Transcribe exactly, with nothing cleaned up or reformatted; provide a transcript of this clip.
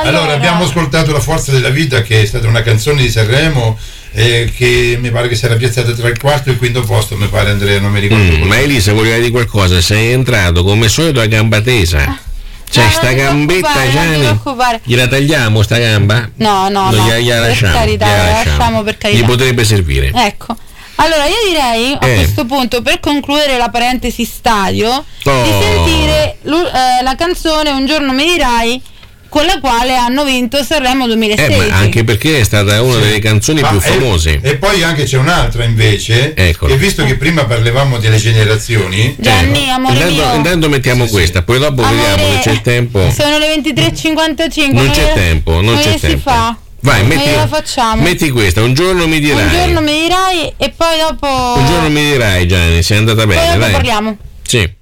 Allora, allora abbiamo ascoltato La forza della vita, che è stata una canzone di Sanremo, eh, che mi pare che si era piazzata tra il quarto e il quinto posto, mi pare, Andrea, non mi ricordo. Mm, ma Elisa, voleva dire qualcosa, sei entrato come solito a gamba tesa. Cioè, No, sta non ti gambetta, preoccupare, non ti Gianni, preoccupare. gliela tagliamo sta gamba? No, no, no, gliela, gliela per lasciamo, carità, gliela la lasciamo. lasciamo per carità. Gli potrebbe servire. Ecco, allora io direi a Eh. questo punto, per concludere la parentesi stadio, Oh. di sentire l'u- eh, la canzone Un giorno mi dirai, con la quale hanno vinto Sanremo Eh, duemilasedici. ma anche perché è stata una delle canzoni Ma più e- famose. E, poi anche c'è un'altra invece, Eccola. che visto che prima parlavamo delle generazioni, Gianni, amore intanto, mio, intanto mettiamo Sì, questa, poi dopo amore, vediamo se c'è il tempo. sono le ventitré e cinquantacinque. Non ma c'è che- tempo, non ma c'è che si tempo. fa? Vai, Ma metti, gliela facciamo. metti questa, un giorno mi dirai. Un giorno mi dirai e poi dopo Un giorno mi dirai, Gianni, sei andata poi bene, dopo dai. parliamo. Sì.